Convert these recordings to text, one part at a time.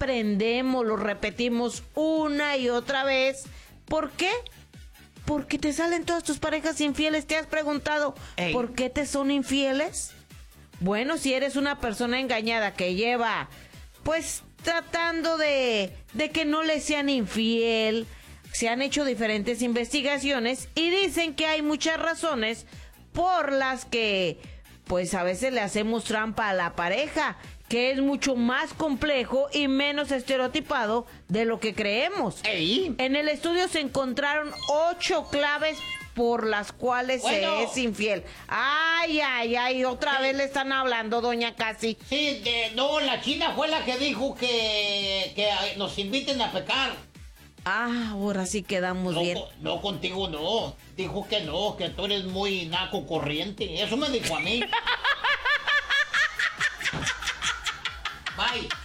aprendemos, lo repetimos una y otra vez. ¿Por qué? Porque te salen todas tus parejas infieles. ¿Te has preguntado por qué te son infieles? Bueno, si eres una persona engañada que lleva, pues, tratando de que no le sean infiel, se han hecho diferentes investigaciones y dicen que hay muchas razones por las que, pues, a veces le hacemos trampa a la pareja, que es mucho más complejo y menos estereotipado de lo que creemos. En el estudio se encontraron 8 claves por las cuales se es infiel. Ay, otra vez le están hablando, doña Casi. Sí, no, la China fue la que dijo que nos inviten a pecar. Ahora sí quedamos bien. No, contigo no. Dijo que no, que tú eres muy naco corriente. Eso me dijo a mí. Bye.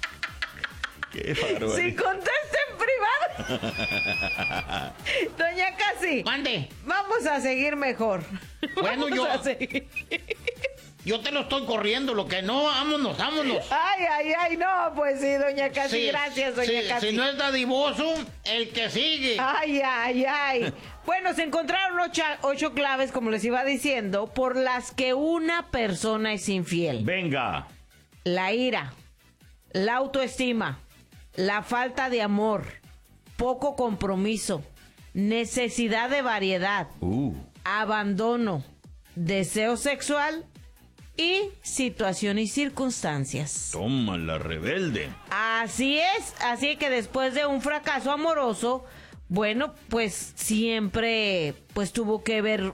Qué barbaridad. Si contesta en privado. Doña Casi. Mande. Vamos a seguir mejor. Bueno, Vamos a seguir. Yo te lo estoy corriendo, lo que no, vámonos. Ay, no, pues sí, doña Casi, Sí, gracias, doña Casi. Si no es dadivoso, el que sigue. Ay. Bueno, se encontraron 8 claves, como les iba diciendo, por las que una persona es infiel. Venga. La ira, la autoestima, la falta de amor, poco compromiso, necesidad de variedad, abandono, deseo sexual y situación y circunstancias. Toma la rebelde. Así que después de un fracaso amoroso, bueno, pues siempre pues tuvo que ver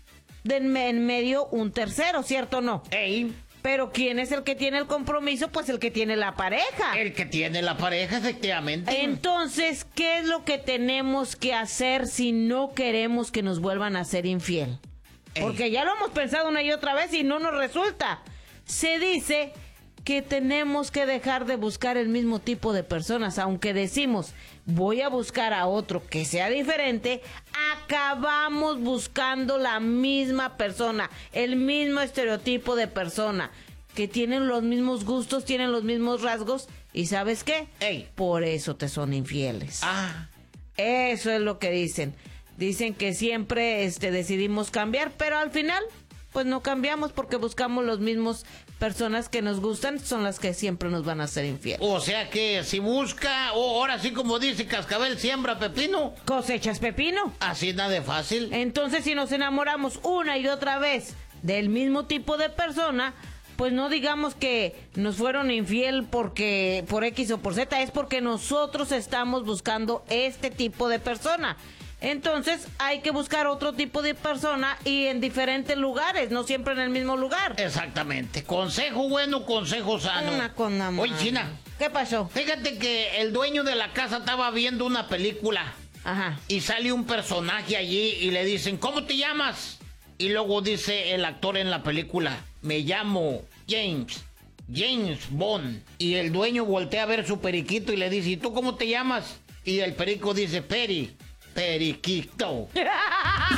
en medio un tercero, ¿cierto o no? Pero ¿quién es el que tiene el compromiso? Pues el que tiene la pareja. El que tiene la pareja, efectivamente. Entonces, ¿qué es lo que tenemos que hacer si no queremos que nos vuelvan a ser infiel? Porque ya lo hemos pensado una y otra vez y no nos resulta. Se dice que tenemos que dejar de buscar el mismo tipo de personas. Aunque decimos, voy a buscar a otro que sea diferente, acabamos buscando la misma persona, el mismo estereotipo de persona, que tienen los mismos gustos, tienen los mismos rasgos, y ¿sabes qué? Por eso te son infieles. Eso es lo que dicen. Dicen que siempre decidimos cambiar, pero al final pues no cambiamos porque buscamos los mismos personas que nos gustan, son las que siempre nos van a ser infieles. O sea que si busca, ahora sí como dice Cascabel, siembra pepino, cosechas pepino. Así nada de fácil. Entonces, si nos enamoramos una y otra vez del mismo tipo de persona, pues no digamos que nos fueron infiel porque por X o por Z, es porque nosotros estamos buscando este tipo de persona. Entonces hay que buscar otro tipo de persona y en diferentes lugares, no siempre en el mismo lugar. Exactamente. Consejo bueno, consejo sano. Una con la Oye, China. ¿Qué pasó? Fíjate que el dueño de la casa estaba viendo una película. Y sale un personaje allí y le dicen, ¿cómo te llamas? Y luego dice el actor en la película, me llamo James Bond. Y el dueño voltea a ver su periquito y le dice, ¿y tú cómo te llamas? Y el perico dice, Periquito.